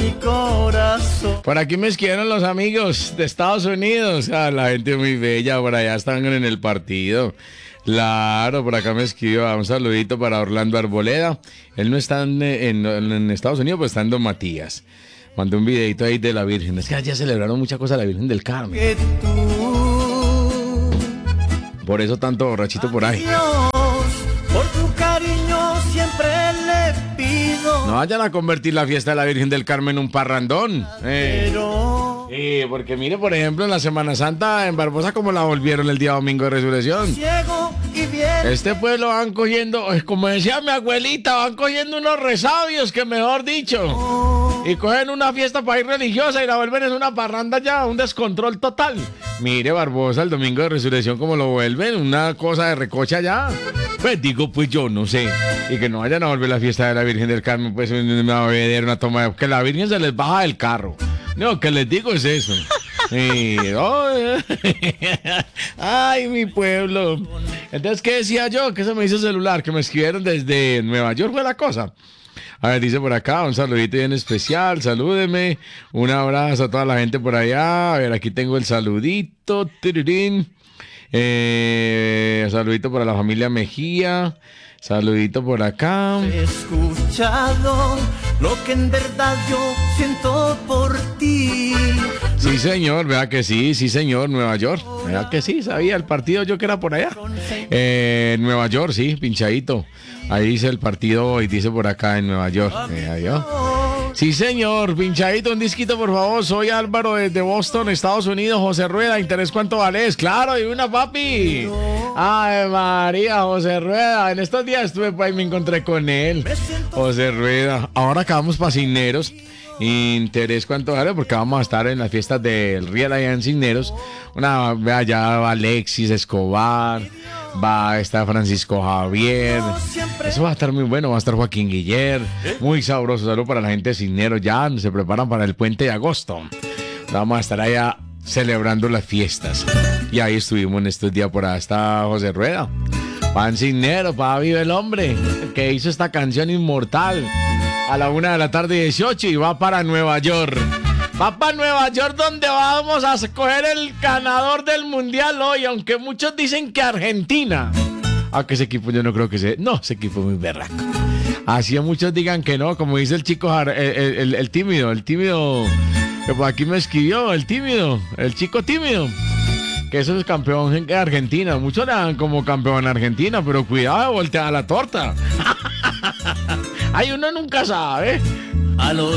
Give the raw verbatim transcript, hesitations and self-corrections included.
mi corazón. Por aquí me escribieron los amigos de Estados Unidos. Ah, la gente muy bella, por allá están en el partido. Claro, por acá me escribió un saludito para Orlando Arboleda. Él no está en, en, en Estados Unidos, pues está en Don Matías. Mandé un videito ahí de la Virgen. Es que allá celebraron muchas cosas a la Virgen del Carmen. Que tú, Por eso tanto borrachito por ahí. Dios, por tu cariño siempre le pido. No vayan a convertir la fiesta de la Virgen del Carmen en un parrandón. Eh. Pero Sí, porque mire, por ejemplo, en la Semana Santa en Barbosa, como la volvieron el día domingo de Resurrección. ciego y bien. Este pueblo van cogiendo, como decía mi abuelita, van cogiendo unos resabios, que mejor dicho. Y cogen una fiesta para ir religiosa y la vuelven en una parranda ya, un descontrol total. Mire, Barbosa, el domingo de Resurrección, como lo vuelven, una cosa de recocha ya. Pues digo, pues yo no sé. Y que no vayan a volver la fiesta de la Virgen del Carmen, pues una bebedera, una toma de... Que la Virgen se les baja del carro. No, que les digo es eso. Sí, oh, ay, mi pueblo. Entonces, ¿qué decía yo? ¿Qué se me hizo celular? Que me escribieron desde Nueva York, fue la cosa. A ver, dice por acá, un saludito bien especial, salúdeme, un abrazo a toda la gente por allá. A ver, aquí tengo el saludito, tirirín. Eh, saludito para la familia Mejía, saludito por acá. He escuchado lo que en verdad yo siento por ti. Sí, señor, vea que sí, sí, señor, Nueva York. Vea que sí, sabía el partido yo que era por allá. Eh, Nueva York, sí, pinchadito. Ahí dice el partido hoy, dice por acá en Nueva York. Vea yo. Sí, señor, pinchadito, un disquito, por favor. Soy Álvaro desde Boston, Estados Unidos. José Rueda, ¿interés cuánto vales? Claro, y una papi. Ay, María, José Rueda. En estos días estuve por ahí, me encontré con él. José Rueda. Ahora acabamos para Cisneros. Interés cuánto vale, porque vamos a estar en las fiestas del Real allá en Cisneros. Una, vea, allá va Alexis Escobar, va a estar Francisco Javier. Eso va a estar muy bueno, va a estar Joaquín Guiller. Muy sabroso, saludo para la gente de Cisneros. Ya se preparan para el puente de agosto. Vamos a estar allá celebrando las fiestas. Y ahí estuvimos en estos días, por ahí está José Rueda. Pan Cisneros, para vive el hombre que hizo esta canción inmortal. A la una de la tarde dieciocho y va para Nueva York. Va para Nueva York, donde vamos a escoger el ganador del mundial hoy, aunque muchos dicen que Argentina. Aunque ese equipo yo no creo que sea. No, ese equipo es muy berraco. Así muchos digan que no, como dice el chico, el, el, el, el tímido, el tímido, que por aquí me escribió, el tímido, el chico tímido. Que eso es campeón en Argentina. Muchos le dan como campeón en Argentina, pero cuidado, voltea la torta. Ay, uno nunca sabe. A los